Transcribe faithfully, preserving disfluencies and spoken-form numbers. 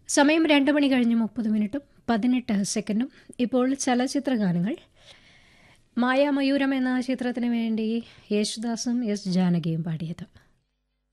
സമയം രണ്ട് മണി കഴിഞ്ഞ് മുപ്പത് മിനിറ്റും പതിനെട്ട് സെക്കൻഡും. ഇപ്പോൾ ചലച്ചിത്ര ഗാനങ്ങൾ. മായാമയൂരം എന്ന ചിത്രത്തിന് വേണ്ടി യേശുദാസും എസ് ജാനകിയും പാടിയത്.